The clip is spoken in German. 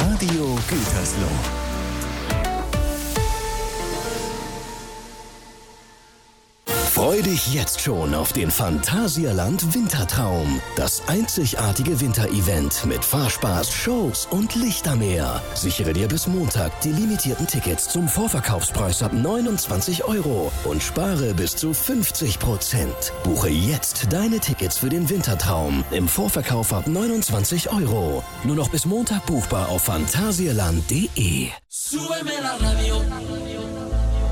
Radio Gütersloh. Freu dich jetzt schon auf den Phantasialand Wintertraum. Das einzigartige Winterevent mit Fahrspaß, Shows und Lichtermeer. Sichere dir bis Montag die limitierten Tickets zum Vorverkaufspreis ab 29 € und spare bis zu 50%. Buche jetzt deine Tickets für den Wintertraum im Vorverkauf ab 29 €. Nur noch bis Montag buchbar auf phantasialand.de. Súbeme la radio.